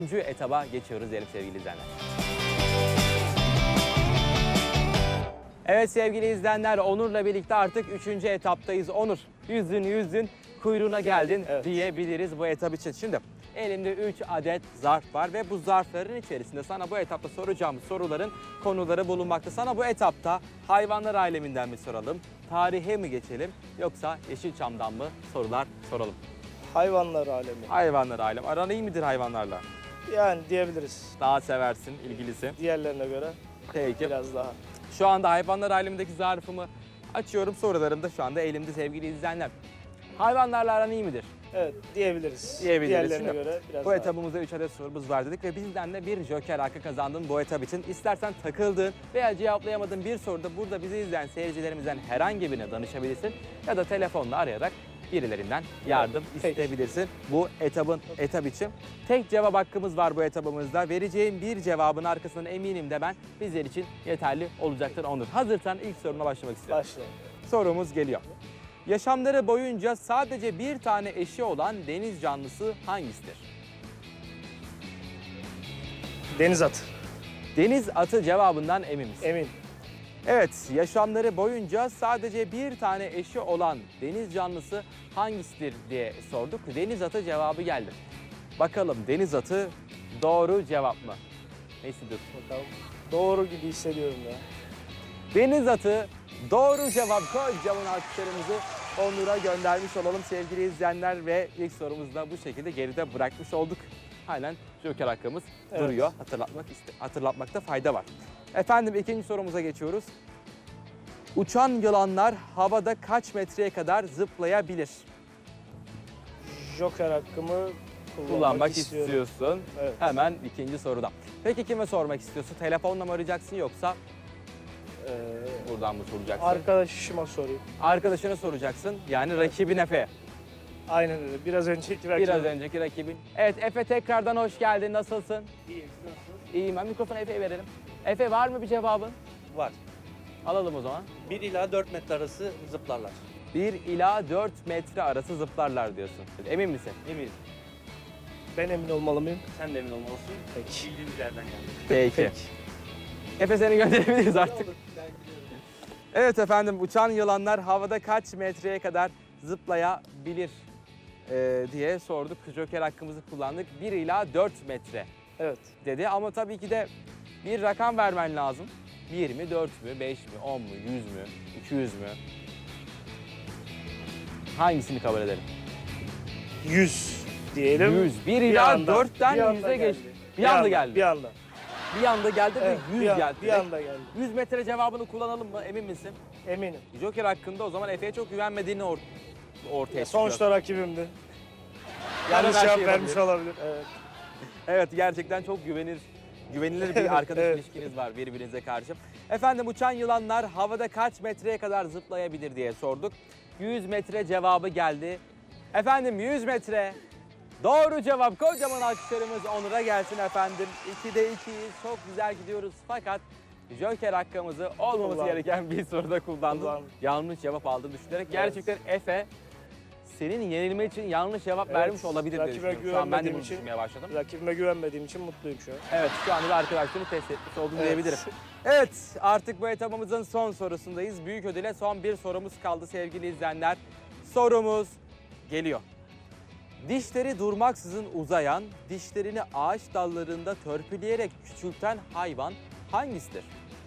Üçüncü etaba geçiyoruz diyelim sevgili izleyenler. Evet sevgili izleyenler, Onur'la birlikte artık 3. etaptayız. Onur, yüzün kuyruğuna geldin diyebiliriz bu etap için. Şimdi elimde 3 adet zarf var ve bu zarfların içerisinde sana bu etapta soracağımız soruların konuları bulunmakta. Sana bu etapta hayvanlar aleminden mi soralım, tarihe mi geçelim yoksa Yeşilçam'dan mı sorular soralım? Hayvanlar alemi. Hayvanlar alemi. Aran iyi midir hayvanlarla? Yani diyebiliriz. Daha seversin, ilgilisi. Diğerlerine göre Peki. biraz daha. Şu anda hayvanlar alemindeki zarfımı açıyorum. Sorularım da şu anda elimde sevgili izleyenler. Hayvanlarla aran iyi midir? Evet diyebiliriz. Diyebiliriz. Diğerlerine Şimdi, göre biraz bu daha. etabımızda 3 adet sorumuz var dedik ve bizden de bir joker hakkı kazandın bu etap için. İstersen takıldığın veya cevaplayamadığın bir soruda burada bizi izleyen seyircilerimizden herhangi birine danışabilirsin ya da telefonla arayarak birilerinden yardım isteyebilirsin. Bu etap için. Tek cevap hakkımız var bu etabımızda. Vereceğim bir cevabın arkasından eminim de ben bizler için yeterli olacaktır Onur. Hazırsan ilk soruna başlamak istiyorum. Başlayalım. Sorumuz geliyor. Yaşamları boyunca sadece bir tane eşi olan deniz canlısı hangisidir? Deniz atı. Deniz atı cevabından emin misin? Emin. Evet, yaşamları boyunca sadece bir tane eşi olan deniz canlısı hangisidir diye sorduk. Deniz atı cevabı geldi. Bakalım deniz atı doğru cevap mı? Neyse dur. Bakalım. Doğru gibi hissediyorum ya. Deniz atı doğru cevap. Kocaman alkışlarımızı Onur'a göndermiş olalım sevgili izleyenler ve ilk sorumuzu da bu şekilde geride bırakmış olduk. Halen joker hakkımız duruyor. Hatırlatmakta fayda var. Efendim ikinci sorumuza geçiyoruz. Uçan yılanlar havada kaç metreye kadar zıplayabilir? Joker hakkımı Kullanmak istiyorum. istiyorsun. Evet. Hemen ikinci soruda. Peki kime sormak istiyorsun? Telefonla mı arayacaksın yoksa buradan mı soracaksın? Arkadaşıma sorayım. Arkadaşına soracaksın. Yani rakibin Efe. Aynen öyle. Biraz önceki rakibim. Biraz önceki rakibin. Evet Efe tekrardan hoş geldin. Nasılsın? İyiyim. Siz nasılsınız? İyiyim. Ben mikrofonu Efe'ye verelim. Efe var mı bir cevabın? Var. Alalım o zaman. 1 ila 4 metre arası zıplarlar. 1 ila 4 metre arası zıplarlar diyorsun. Emin misin? Eminim. Ben emin olmalı mıyım? Sen de emin olmalısın. Peki. Bildiğimiz yerden geldi. Peki. Efe seni gönderebiliriz artık. Evet efendim, uçan yılanlar havada kaç metreye kadar zıplayabilir diye sorduk. Joker hakkımızı kullandık. 1 ila 4 metre Evet. dedi ama tabii ki de bir rakam vermen lazım. 1 mi, 4 mü, 5 mi, 10 mu, 100 mü, 200 mü? Hangisini kabul edelim? 100 diyelim. 100. 1 ila anda, 4'ten bir anda 100'e geldi. geçti. Bir anda geldi. Bir anda. Bir anda geldi Evet, ve 100 bir geldi. Bir anda geldi. 100 metre cevabını kullanalım mı? Emin misin? Eminim. Joker hakkında o zaman Efe'ye çok güvenmediğini ortaya çıkıyor. Sonuçta rakibimdi. Her Yanlış şey cevap olabilir. vermiş olabilir. Evet. Evet gerçekten çok güvenilir bir arkadaş Evet. ilişkiniz var birbirinize karşı. Efendim uçan yılanlar havada kaç metreye kadar zıplayabilir diye sorduk. 100 metre cevabı geldi. Efendim 100 metre. Doğru cevap. Kocaman alkışlarımız Onur'a gelsin efendim. 2'de 2'yiz. Çok güzel gidiyoruz. Fakat Joker hakkımızı olmaması Kullandım. gereken bir soruda kullandın. Kullandım. Yanlış cevap aldığını düşünerek. Evet. Gerçekten Efe senin yenilme için yanlış cevap Evet, vermiş olabilir diye rakibe düşünüyorum. Şu an ben de güvenmediğim bunu için- düşünmeye başladım. Rakibime güvenmediğim için mutluyum şu an. Evet şu anda da arkadaşlığını test etmiş oldum Evet. diyebilirim. Evet artık bu etapımızın son sorusundayız. Büyük ödüle son bir sorumuz kaldı sevgili izleyenler. Sorumuz geliyor. Dişleri durmaksızın uzayan, dişlerini ağaç dallarında törpüleyerek küçülten hayvan hangisidir?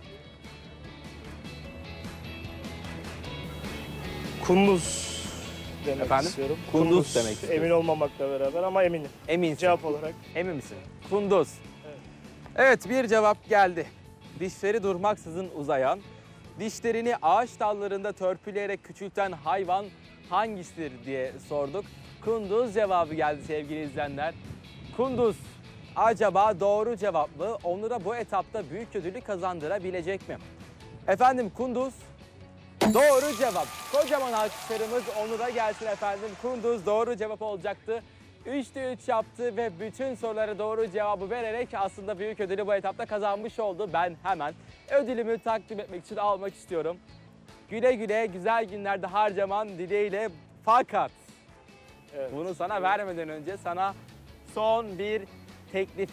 Kunduz demek Efendim? istiyorum. Kunduz demek istiyorsun. Emin olmamakla beraber ama eminim. Eminsin. Cevap olarak. Emin misin? Kunduz. Evet. Evet bir cevap geldi. Dişleri durmaksızın uzayan, dişlerini ağaç dallarında törpüleyerek küçülten hayvan hangisidir diye sorduk. Kunduz cevabı geldi sevgili izleyenler. Kunduz acaba doğru cevap mı? Onur'a bu etapta büyük ödülü kazandırabilecek mi? Efendim Kunduz doğru cevap. Kocaman alkışlarımız Onur'a gelsin efendim. Kunduz doğru cevap olacaktı. 3'te 3 yaptı ve bütün sorulara doğru cevabı vererek aslında büyük ödülü bu etapta kazanmış oldu. Ben hemen ödülümü takdim etmek için almak istiyorum. Güle güle güzel günlerde harcaman dileğiyle fakat Evet. bunu sana vermeden önce sana son bir teklif